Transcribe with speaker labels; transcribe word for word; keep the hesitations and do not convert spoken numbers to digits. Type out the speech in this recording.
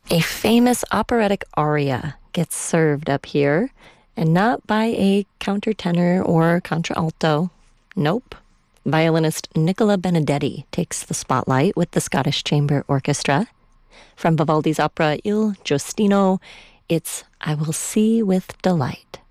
Speaker 1: A famous operatic aria gets served up here, and not by a countertenor or contralto. Nope. Violinist Nicola Benedetti takes the spotlight with the Scottish Chamber Orchestra. From Vivaldi's opera Il Giustino, it's I Will See with Delight.